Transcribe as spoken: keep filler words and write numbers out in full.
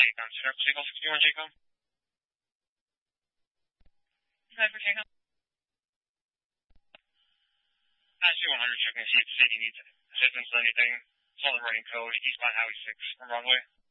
Jake on Center Seagull sixty-one, Jacob. Five for takeoff. I see one hundred, checking to see if the city needs assistance with anything. It's on the running code, eastbound Highway six from runway.